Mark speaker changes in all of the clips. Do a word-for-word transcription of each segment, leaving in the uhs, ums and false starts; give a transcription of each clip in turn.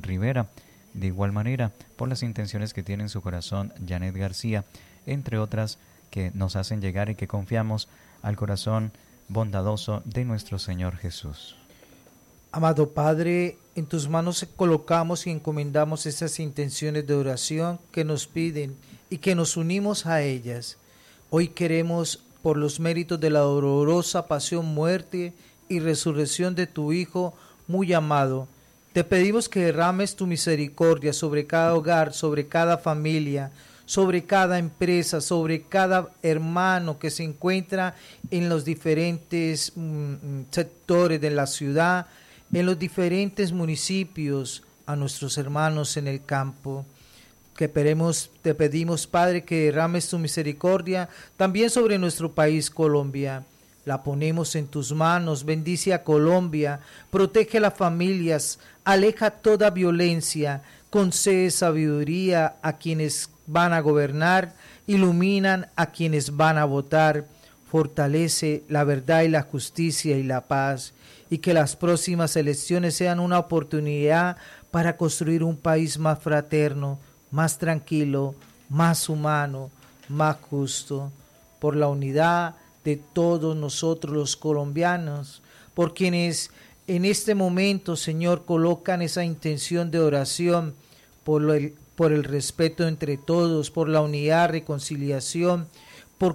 Speaker 1: Rivera. De igual manera, por las intenciones que tiene en su corazón Janet García, entre otras que nos hacen llegar y que confiamos al corazón bondadoso de nuestro Señor Jesús.
Speaker 2: Amado Padre, en tus manos colocamos y encomendamos esas intenciones de oración que nos piden y que nos unimos a ellas. Hoy queremos, por los méritos de la dolorosa pasión, muerte y resurrección de tu Hijo muy amado, te pedimos que derrames tu misericordia sobre cada hogar, sobre cada familia, sobre cada empresa, sobre cada hermano que se encuentra en los diferentes mm, sectores de la ciudad, en los diferentes municipios, a nuestros hermanos en el campo. Que pedimos, te pedimos, Padre, que derrames tu misericordia también sobre nuestro país, Colombia. La ponemos en tus manos, bendice a Colombia, protege a las familias, aleja toda violencia, concede sabiduría a quienes van a gobernar, iluminan a quienes van a votar, fortalece la verdad y la justicia y la paz, y que las próximas elecciones sean una oportunidad para construir un país más fraterno, más tranquilo, más humano, más justo, por la unidad de todos nosotros los colombianos, por quienes en este momento, Señor, colocan esa intención de oración, por el, por el respeto entre todos, por la unidad, reconciliación, por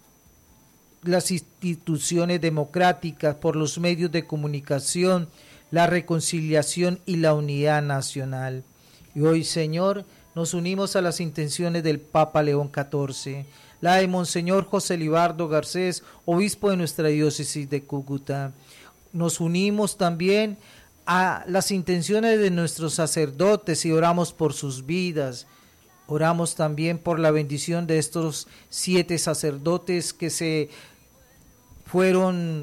Speaker 2: las instituciones democráticas, por los medios de comunicación, la reconciliación y la unidad nacional. Y hoy, Señor, nos unimos a las intenciones del Papa León catorce, la de Monseñor José Libardo Garcés, obispo de nuestra diócesis de Cúcuta. Nos unimos también a las intenciones de nuestros sacerdotes y oramos por sus vidas. Oramos también por la bendición de estos siete sacerdotes que se fueron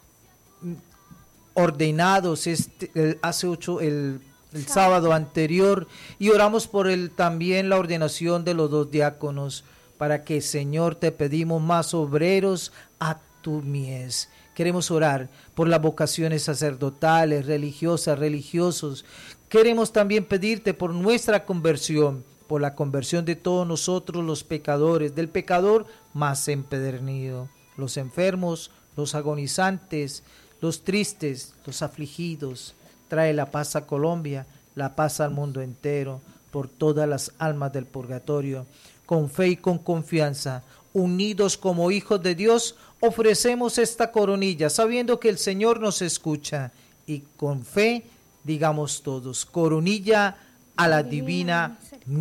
Speaker 2: ordenados este, el, hace ocho, el, el sábado anterior, y oramos por el, también la ordenación de los dos diáconos, para que, Señor, te pedimos más obreros a tu mies. Queremos orar por las vocaciones sacerdotales, religiosas, religiosos. Queremos también pedirte por nuestra conversión, por la conversión de todos nosotros los pecadores, del pecador más empedernido, los enfermos, los agonizantes, los tristes, los afligidos. Trae la paz a Colombia, la paz al mundo entero, por todas las almas del purgatorio. Con fe y con confianza, unidos como hijos de Dios, ofrecemos esta coronilla, sabiendo que el Señor nos escucha. Y con fe, digamos todos, coronilla a la divina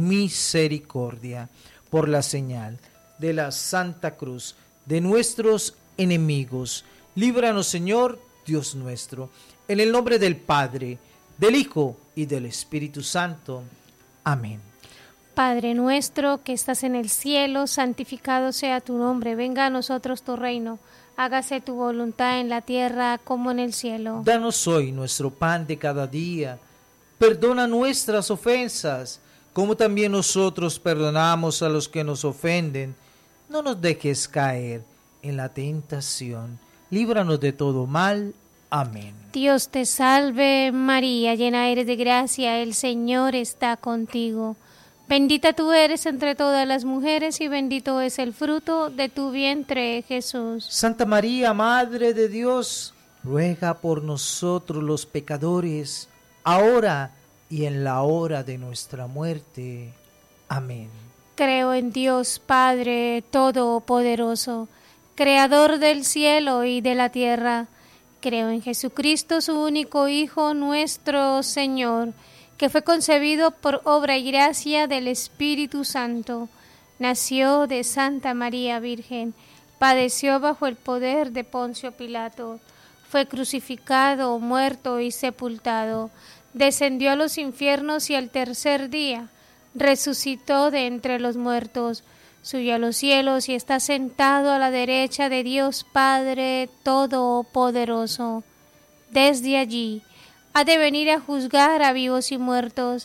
Speaker 2: misericordia, por la señal de la Santa Cruz de nuestros enemigos. Líbranos, Señor, Dios nuestro, en el nombre del Padre, del Hijo y del Espíritu Santo. Amén.
Speaker 3: Padre nuestro que estás en el cielo, santificado sea tu nombre, venga a nosotros tu reino, hágase tu voluntad en la tierra como en el cielo.
Speaker 2: Danos hoy nuestro pan de cada día, perdona nuestras ofensas, como también nosotros perdonamos a los que nos ofenden. No nos dejes caer en la tentación, líbranos de todo mal. Amén.
Speaker 3: Dios te salve María, llena eres de gracia, el Señor está contigo. Bendita tú eres entre todas las mujeres y bendito es el fruto de tu vientre, Jesús.
Speaker 2: Santa María, Madre de Dios, ruega por nosotros los pecadores, ahora y en la hora de nuestra muerte. Amén.
Speaker 3: Creo en Dios Padre Todopoderoso, Creador del cielo y de la tierra. Creo en Jesucristo, su único Hijo, nuestro Señor, que fue concebido por obra y gracia del Espíritu Santo. Nació de Santa María Virgen, padeció bajo el poder de Poncio Pilato, fue crucificado, muerto y sepultado, descendió a los infiernos y al tercer día resucitó de entre los muertos, subió a los cielos y está sentado a la derecha de Dios Padre Todopoderoso. Desde allí ha de venir a juzgar a vivos y muertos.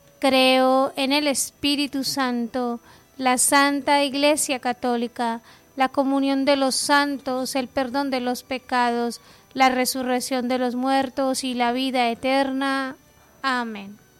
Speaker 3: Creo en el Espíritu Santo, la Santa Iglesia Católica, la comunión de los santos, el perdón de los pecados, la resurrección de los muertos y la vida eterna. Amén.